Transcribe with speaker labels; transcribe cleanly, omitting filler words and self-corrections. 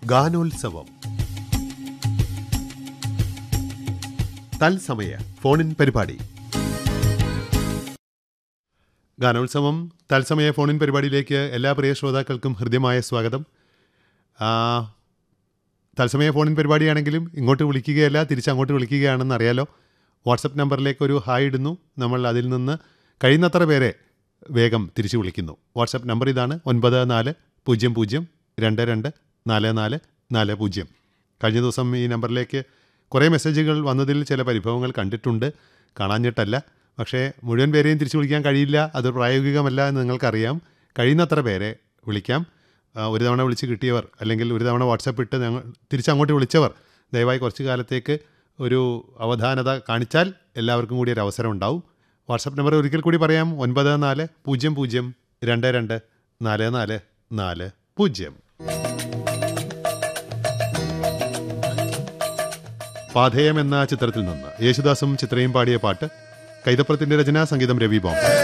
Speaker 1: ഗാനോത്സവം തത്സമയ ഫോണിൻ പരിപാടി. ഗാനോത്സവം തത്സമയ ഫോണിൻ പരിപാടിയിലേക്ക് എല്ലാ പ്രിയ ശ്രോതാക്കൾക്കും ഹൃദ്യമായ സ്വാഗതം. തത്സമയ ഫോണിൻ പരിപാടിയാണെങ്കിലും ഇങ്ങോട്ട് വിളിക്കുകയല്ല, തിരിച്ചങ്ങോട്ട് വിളിക്കുകയാണെന്ന് അറിയാലോ. വാട്സപ്പ് നമ്പറിലേക്ക് ഒരു ഹായ് ഇടുന്നു, നമ്മൾ അതിൽ നിന്ന് കഴിയുന്നത്ര പേരെ വേഗം തിരിച്ചു വിളിക്കുന്നു. വാട്സപ്പ് നമ്പർ ഇതാണ്: 9400224440. കഴിഞ്ഞ ദിവസം ഈ നമ്പറിലേക്ക് കുറേ മെസ്സേജുകൾ വന്നതിൽ ചില പരിഭവങ്ങൾ കണ്ടിട്ടുണ്ട്, കാണാഞ്ഞിട്ടല്ല. പക്ഷേ മുഴുവൻ പേരെയും തിരിച്ചു വിളിക്കാൻ കഴിയില്ല, അത് പ്രായോഗികമല്ല എന്ന് നിങ്ങൾക്കറിയാം. കഴിയുന്നത്ര പേരെ വിളിക്കാം. ഒരു തവണ വിളിച്ച് കിട്ടിയവർ, അല്ലെങ്കിൽ ഒരു തവണ വാട്സപ്പ് ഇട്ട് തിരിച്ചങ്ങോട്ട് വിളിച്ചവർ ദയവായി കുറച്ച് കാലത്തേക്ക് ഒരു അവധാനത കാണിച്ചാൽ എല്ലാവർക്കും കൂടി ഒരു അവസരം ഉണ്ടാവും. വാട്സപ്പ് നമ്പർ ഒരിക്കൽ കൂടി പറയാം: 9400224440. പാഥേയം എന്ന ചിത്രത്തിൽ നിന്ന് യേശുദാസും ചിത്രയും പാടിയ പാട്ട്. കൈതപ്രത്തിൻ്റെ രചന, സംഗീതം രവി ബോംബെ.